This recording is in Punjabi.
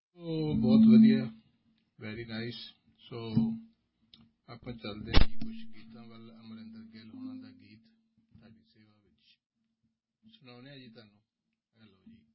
ਬਹੁਤ ਵਧੀਆ, ਵੈਰੀ ਨਾਈਸ। ਸੋ ਆਪਾਂ ਚੱਲਦੇ ਹਾਂ ਜੀ ਕੁਛ ਗੀਤਾਂ ਵੱਲ। ਅਮਰਿੰਦਰ ਗਿੱਲ ਹੋਣਾ ਦਾ ਗੀਤ ਤੁਹਾਡੀ ਸੇਵਾ ਵਿੱਚ ਸੁਣਾਉਂਦੇ ਹਾਂ ਜੀ ਤੁਹਾਨੂੰ। ਹੈਲੋ ਜੀ।